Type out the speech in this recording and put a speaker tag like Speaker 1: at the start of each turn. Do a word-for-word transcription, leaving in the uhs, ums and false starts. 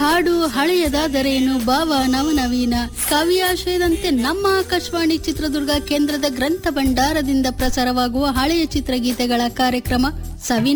Speaker 1: ಹಾಡು ಹಳೆಯದಾದರೇನು, ಭಾವ ನವನವೀನ, ಕಾವ್ಯಾಶಯದಂತೆ ನಮ್ಮ ಆಕಾಶವಾಣಿ ಚಿತ್ರದುರ್ಗ ಕೇಂದ್ರದ ಗ್ರಂಥ ಭಂಡಾರದಿಂದ ಪ್ರಸಾರವಾಗುವ ಹಳೆಯ ಚಿತ್ರಗೀತೆಗಳ ಕಾರ್ಯಕ್ರಮ ಸವಿನೆ